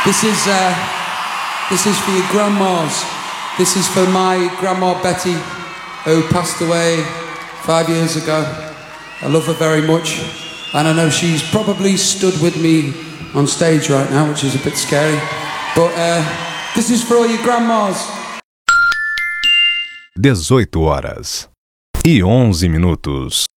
This is for your grandmas. This is for my grandma Betty, who passed away 5 years ago. I love her very much, and I know she's probably stood with me on stage right now, which is a bit scary. But this is for all your grandmas. 18h11.